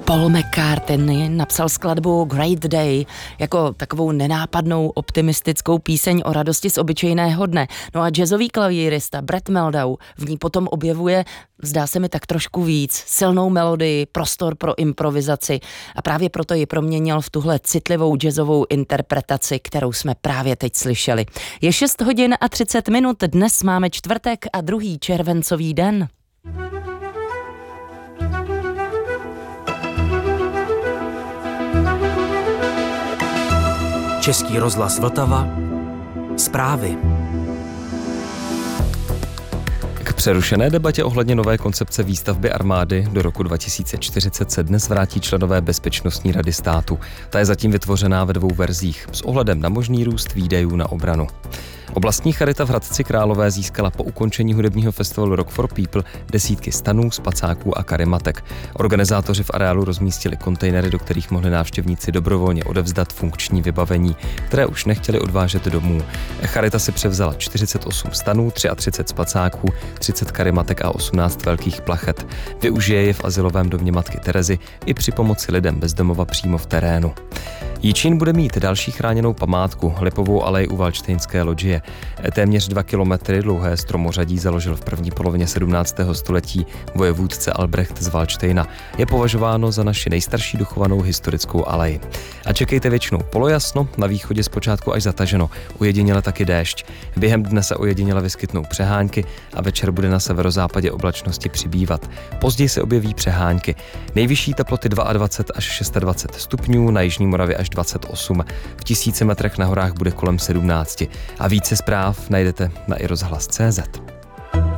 Paul McCartney napsal skladbu Great Day jako takovou nenápadnou optimistickou píseň o radosti z obyčejného dne. No a jazzový klavírista Brett Meldau v ní potom objevuje, zdá se mi tak trošku víc, silnou melodii, prostor pro improvizaci a právě proto ji proměnil v tuhle citlivou jazzovou interpretaci, kterou jsme právě teď slyšeli. Je 6 hodin a 30 minut, dnes máme čtvrtek a 2. červencový den. Český rozhlas Vltava. Zprávy. K přerušené debatě ohledně nové koncepce výstavby armády do roku 2040 se dnes vrátí členové Bezpečnostní rady státu. Ta je zatím vytvořená ve 2 verzích s ohledem na možný růst výdajů na obranu. Oblastní charita v Hradci Králové získala po ukončení hudebního festivalu Rock for People desítky stanů, spacáků a karimatek. Organizátoři v areálu rozmístili kontejnery, do kterých mohli návštěvníci dobrovolně odevzdat funkční vybavení, které už nechtěli odvážet domů. Charita si převzala 48 stanů, 33 spacáků, 30 karimatek a 18 velkých plachet. Využije je v azylovém domě Matky Terezy i při pomoci lidem bez domova přímo v terénu. Jičín bude mít další chráněnou památku, Lipovou alej u Valdštejnské lodžie. Téměř 2 kilometry dlouhé stromořadí založil v první polovině 17. století vojevůdce Albrecht z Valdštejna. Je považováno za naši nejstarší dochovanou historickou alej. A čekejte většinou polojasno, na východě zpočátku až zataženo, ojediněle taky déšť. Během dne se ojediněle vyskytnou přehánky a večer bude na severozápadě oblačnosti přibývat. Později se objeví přehánky. Nejvyšší teploty 22 až 26 stupňů, na jižní Moravě až 28. V 1000 metrech na horách bude kolem 17. A více zpráv najdete na iRozhlas.cz.